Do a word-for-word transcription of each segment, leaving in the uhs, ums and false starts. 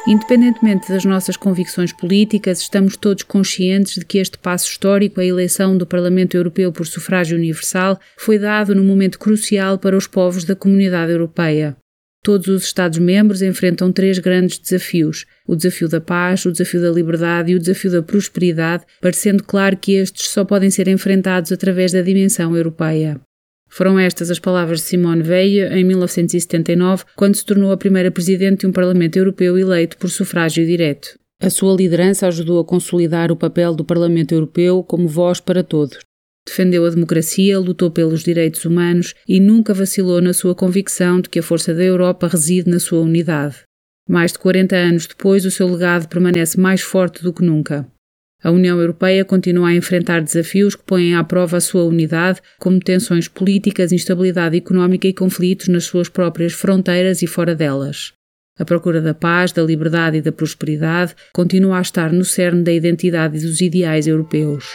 Independentemente das nossas convicções políticas, estamos todos conscientes de que este passo histórico, a eleição do Parlamento Europeu por sufrágio universal, foi dado num momento crucial para os povos da Comunidade Europeia. Todos os Estados-membros enfrentam três grandes desafios: o desafio da paz, o desafio da liberdade e o desafio da prosperidade, parecendo claro que estes só podem ser enfrentados através da dimensão europeia. Foram estas as palavras de Simone Veil em mil novecentos e setenta e nove, quando se tornou a primeira presidente de um Parlamento Europeu eleito por sufrágio direto. A sua liderança ajudou a consolidar o papel do Parlamento Europeu como voz para todos. Defendeu a democracia, lutou pelos direitos humanos e nunca vacilou na sua convicção de que a força da Europa reside na sua unidade. Mais de quarenta anos depois, o seu legado permanece mais forte do que nunca. A União Europeia continua a enfrentar desafios que põem à prova a sua unidade, como tensões políticas, instabilidade económica e conflitos nas suas próprias fronteiras e fora delas. A procura da paz, da liberdade e da prosperidade continua a estar no cerne da identidade e dos ideais europeus.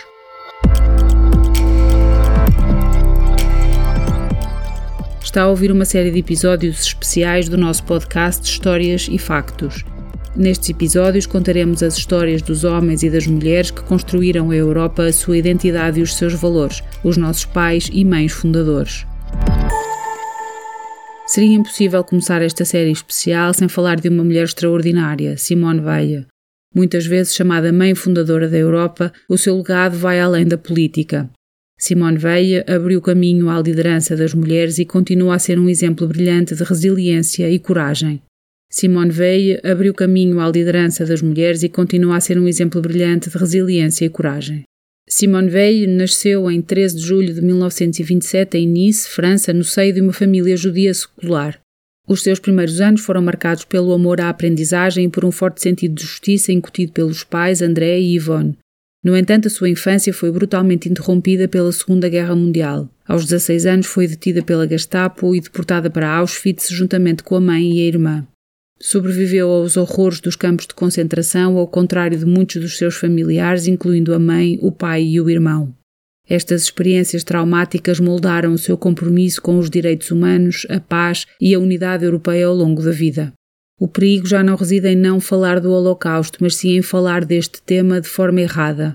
Está a ouvir uma série de episódios especiais do nosso podcast Histórias e Factos. Nestes episódios contaremos as histórias dos homens e das mulheres que construíram a Europa, a sua identidade e os seus valores, os nossos pais e mães fundadores. Seria impossível começar esta série especial sem falar de uma mulher extraordinária, Simone Veil. Muitas vezes chamada mãe fundadora da Europa, o seu legado vai além da política. Simone Veil abriu caminho à liderança das mulheres e continua a ser um exemplo brilhante de resiliência e coragem. Simone Veil abriu caminho à liderança das mulheres e continua a ser um exemplo brilhante de resiliência e coragem. Simone Veil nasceu em treze de julho de mil novecentos e vinte e sete em Nice, França, no seio de uma família judia secular. Os seus primeiros anos foram marcados pelo amor à aprendizagem e por um forte sentido de justiça incutido pelos pais André e Yvonne. No entanto, a sua infância foi brutalmente interrompida pela Segunda Guerra Mundial. Aos dezasseis anos foi detida pela Gestapo e deportada para Auschwitz juntamente com a mãe e a irmã. Sobreviveu aos horrores dos campos de concentração, ao contrário de muitos dos seus familiares, incluindo a mãe, o pai e o irmão. Estas experiências traumáticas moldaram o seu compromisso com os direitos humanos, a paz e a unidade europeia ao longo da vida. O perigo já não reside em não falar do Holocausto, mas sim em falar deste tema de forma errada.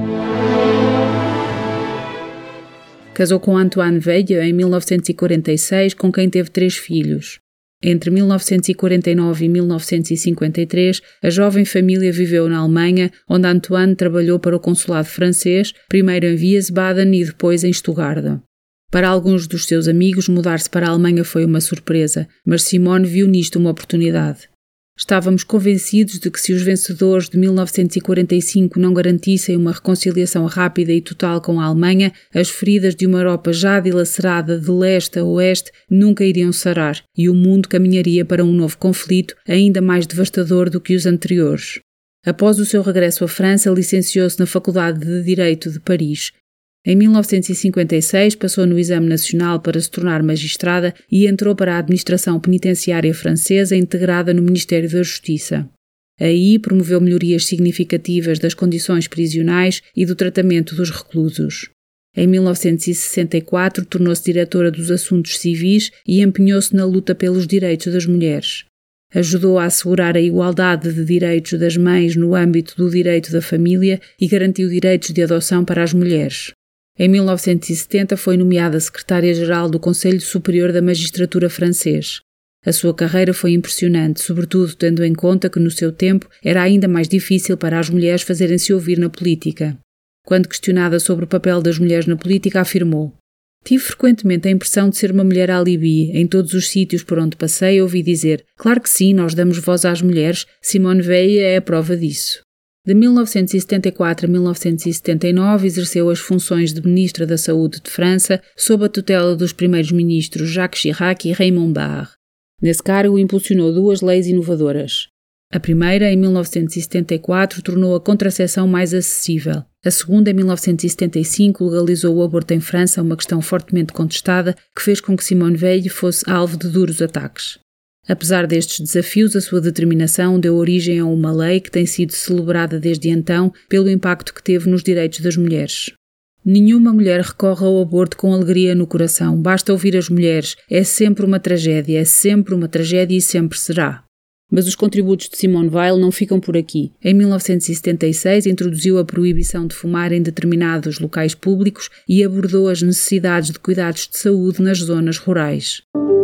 Casou com Antoine Veil em mil novecentos e quarenta e seis, com quem teve três filhos. Entre mil novecentos e quarenta e nove e mil novecentos e cinquenta e três, a jovem família viveu na Alemanha, onde Antoine trabalhou para o consulado francês, primeiro em Wiesbaden e depois em Stuttgart. Para alguns dos seus amigos, mudar-se para a Alemanha foi uma surpresa, mas Simone viu nisto uma oportunidade. Estávamos convencidos de que se os vencedores de mil novecentos e quarenta e cinco não garantissem uma reconciliação rápida e total com a Alemanha, as feridas de uma Europa já dilacerada de leste a oeste nunca iriam sarar e o mundo caminharia para um novo conflito ainda mais devastador do que os anteriores. Após o seu regresso à França, licenciou-se na Faculdade de Direito de Paris. Em mil novecentos e cinquenta e seis passou no exame nacional para se tornar magistrada e entrou para a administração penitenciária francesa integrada no Ministério da Justiça. Aí promoveu melhorias significativas das condições prisionais e do tratamento dos reclusos. Em mil novecentos e sessenta e quatro tornou-se diretora dos Assuntos Civis e empenhou-se na luta pelos direitos das mulheres. Ajudou a assegurar a igualdade de direitos das mães no âmbito do direito da família e garantiu direitos de adoção para as mulheres. Em mil novecentos e setenta foi nomeada secretária-geral do Conselho Superior da Magistratura francês. A sua carreira foi impressionante, sobretudo tendo em conta que no seu tempo era ainda mais difícil para as mulheres fazerem-se ouvir na política. Quando questionada sobre o papel das mulheres na política, afirmou: "Tive frequentemente a impressão de ser uma mulher alibi. Em todos os sítios por onde passei ouvi dizer, claro que sim, nós damos voz às mulheres, Simone Veil é a prova disso." De mil novecentos e setenta e quatro a mil novecentos e setenta e nove exerceu as funções de Ministra da Saúde de França, sob a tutela dos primeiros ministros Jacques Chirac e Raymond Barre. Nesse cargo impulsionou duas leis inovadoras. A primeira, em mil novecentos e setenta e quatro, tornou a contracepção mais acessível. A segunda, em mil novecentos e setenta e cinco, legalizou o aborto em França, uma questão fortemente contestada que fez com que Simone Veil fosse alvo de duros ataques. Apesar destes desafios, a sua determinação deu origem a uma lei que tem sido celebrada desde então pelo impacto que teve nos direitos das mulheres. Nenhuma mulher recorre ao aborto com alegria no coração. Basta ouvir as mulheres. É sempre uma tragédia, é sempre uma tragédia e sempre será. Mas os contributos de Simone Weil não ficam por aqui. Em mil novecentos e setenta e seis introduziu a proibição de fumar em determinados locais públicos e abordou as necessidades de cuidados de saúde nas zonas rurais.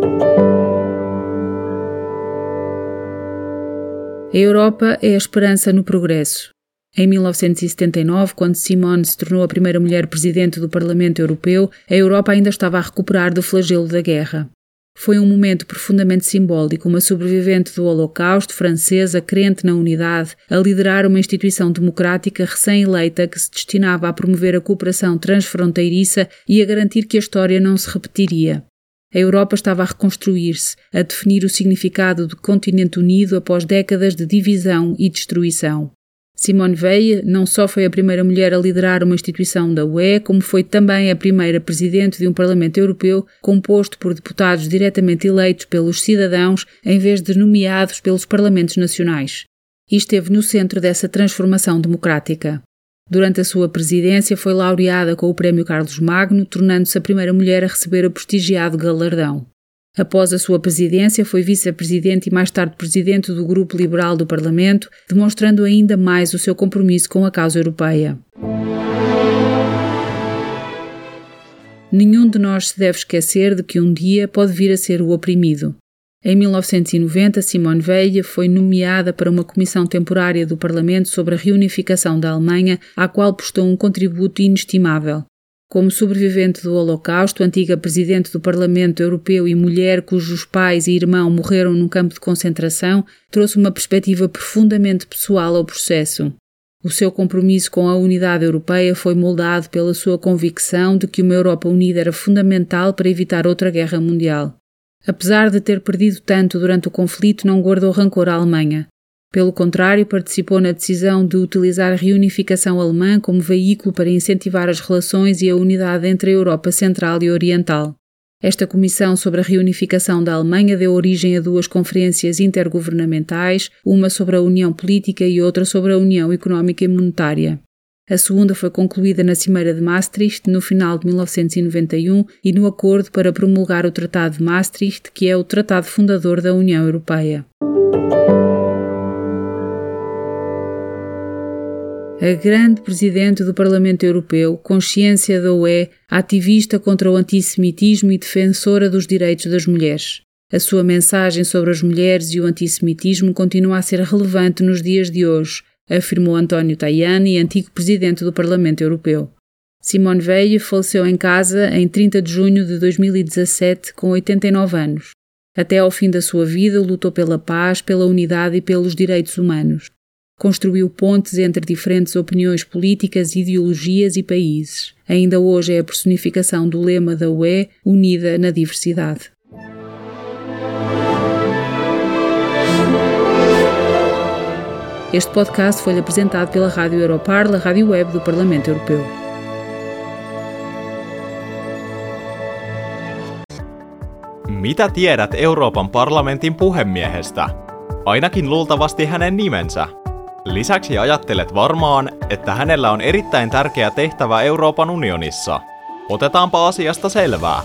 A Europa é a esperança no progresso. Em mil novecentos e setenta e nove, quando Simone se tornou a primeira mulher presidente do Parlamento Europeu, a Europa ainda estava a recuperar do flagelo da guerra. Foi um momento profundamente simbólico, uma sobrevivente do Holocausto, francesa, crente na unidade, a liderar uma instituição democrática recém-eleita que se destinava a promover a cooperação transfronteiriça e a garantir que a história não se repetiria. A Europa estava a reconstruir-se, a definir o significado de continente unido após décadas de divisão e destruição. Simone Weil não só foi a primeira mulher a liderar uma instituição da U E, como foi também a primeira presidente de um Parlamento Europeu composto por deputados diretamente eleitos pelos cidadãos em vez de nomeados pelos Parlamentos Nacionais. E esteve no centro dessa transformação democrática. Durante a sua presidência foi laureada com o Prémio Carlos Magno, tornando-se a primeira mulher a receber o prestigiado galardão. Após a sua presidência, foi vice-presidente e mais tarde presidente do Grupo Liberal do Parlamento, demonstrando ainda mais o seu compromisso com a causa europeia. Nenhum de nós se deve esquecer de que um dia pode vir a ser o oprimido. Em mil novecentos e noventa, Simone Weil foi nomeada para uma comissão temporária do Parlamento sobre a reunificação da Alemanha, à qual prestou um contributo inestimável. Como sobrevivente do Holocausto, antiga presidente do Parlamento Europeu e mulher cujos pais e irmão morreram num campo de concentração, trouxe uma perspectiva profundamente pessoal ao processo. O seu compromisso com a unidade europeia foi moldado pela sua convicção de que uma Europa unida era fundamental para evitar outra guerra mundial. Apesar de ter perdido tanto durante o conflito, não guardou rancor à Alemanha. Pelo contrário, participou na decisão de utilizar a reunificação alemã como veículo para incentivar as relações e a unidade entre a Europa Central e Oriental. Esta comissão sobre a reunificação da Alemanha deu origem a duas conferências intergovernamentais, uma sobre a União Política e outra sobre a União Económica e Monetária. A segunda foi concluída na Cimeira de Maastricht no final de mil novecentos e noventa e um e no acordo para promulgar o Tratado de Maastricht, que é o tratado fundador da União Europeia. A grande presidente do Parlamento Europeu, consciência da U E, ativista contra o antissemitismo e defensora dos direitos das mulheres. A sua mensagem sobre as mulheres e o antissemitismo continua a ser relevante nos dias de hoje, afirmou António Tajani, antigo presidente do Parlamento Europeu. Simone Weil faleceu em casa em trinta de junho de dois mil e dezassete, com oitenta e nove anos. Até ao fim da sua vida lutou pela paz, pela unidade e pelos direitos humanos. Construiu pontes entre diferentes opiniões políticas, ideologias e países. Ainda hoje é a personificação do lema da U E, unida na diversidade. Este podcast foi apresentado pela Rádio Europarla, rádio web do Parlamento Europeu. Mitä tiedät Euroopan parlamentin puhemiehestä? Ainakin luultavasti hänen nimensä. Lisäksi ajattelet varmaan, että hänellä on erittäin tärkeä tehtävä Euroopan unionissa. Otetaanpa asiasta selvää.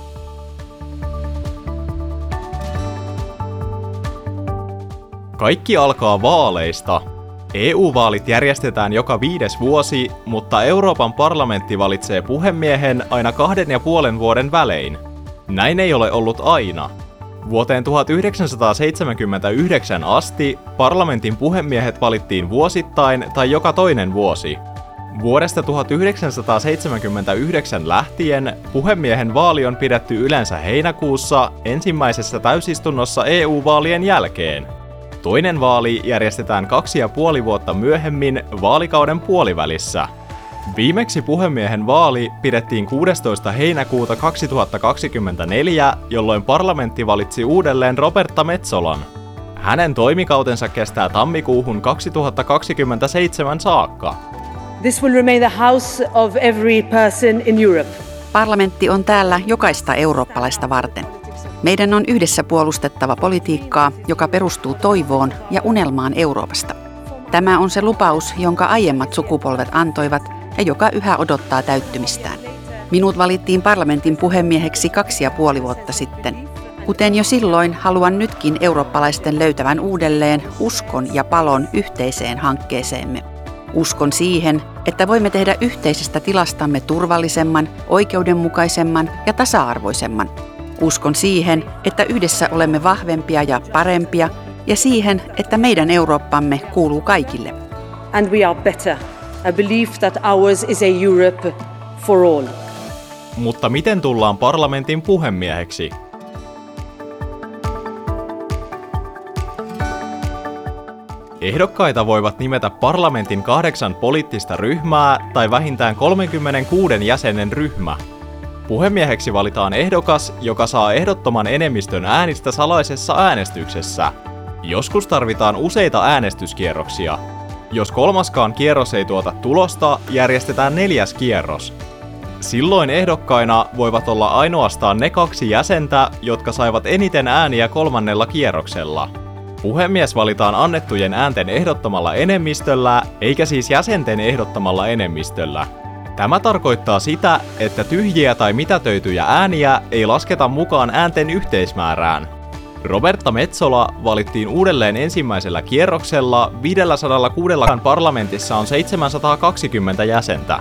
Kaikki alkaa vaaleista. E U-vaalit järjestetään joka viides vuosi, mutta Euroopan parlamentti valitsee puhemiehen aina kahden ja puolen vuoden välein. Näin ei ole ollut aina. Vuoteen tuhatyhdeksänsataaseitsemänkymmentäyhdeksän asti parlamentin puhemiehet valittiin vuosittain tai joka toinen vuosi. Vuodesta tuhatyhdeksänsataaseitsemänkymmentäyhdeksän lähtien puhemiehen vaali on pidetty yleensä heinäkuussa ensimmäisessä täysistunnossa E U-vaalien jälkeen. Toinen vaali järjestetään kaksi ja puoli vuotta myöhemmin vaalikauden puolivälissä. Viimeksi puhemiehen vaali pidettiin kuudestoista heinäkuuta kaksituhattakaksikymmentäneljä, jolloin parlamentti valitsi uudelleen Roberta Metsolan. Hänen toimikautensa kestää tammikuuhun kaksituhattakaksikymmentäseitsemän saakka. This will remain the house of every person in Europe. Parlamentti on täällä jokaista eurooppalaista varten. Meidän on yhdessä puolustettava politiikkaa, joka perustuu toivoon ja unelmaan Euroopasta. Tämä on se lupaus, jonka aiemmat sukupolvet antoivat ja joka yhä odottaa täyttymistään. Minut valittiin parlamentin puhemieheksi kaksi ja puoli vuotta sitten. Kuten jo silloin, haluan nytkin eurooppalaisten löytävän uudelleen uskon ja palon yhteiseen hankkeeseemme. Uskon siihen, että voimme tehdä yhteisestä tilastamme turvallisemman, oikeudenmukaisemman ja tasa-arvoisemman. Uskon siihen, että yhdessä olemme vahvempia ja parempia, ja siihen, että meidän Eurooppamme kuuluu kaikille. And we are better. I believe that ours is a Europe for all. Mutta miten tullaan parlamentin puhemieheksi? Ehdokkaita voivat nimetä parlamentin kahdeksan poliittista ryhmää tai vähintään kolmekymmentäkuuden jäsenen ryhmä. Puhemieheksi valitaan ehdokas, joka saa ehdottoman enemmistön äänistä salaisessa äänestyksessä. Joskus tarvitaan useita äänestyskierroksia. Jos kolmaskaan kierros ei tuota tulosta, järjestetään neljäs kierros. Silloin ehdokkaina voivat olla ainoastaan ne kaksi jäsentä, jotka saivat eniten ääniä kolmannella kierroksella. Puhemies valitaan annettujen äänten ehdottomalla enemmistöllä, eikä siis jäsenten ehdottomalla enemmistöllä. Tämä tarkoittaa sitä, että tyhjiä tai mitätöityjä ääniä ei lasketa mukaan äänten yhteismäärään. Roberta Metsola valittiin uudelleen ensimmäisellä kierroksella, viisisataa kuusi parlamentissa on seitsemänsataakaksikymmentä jäsentä.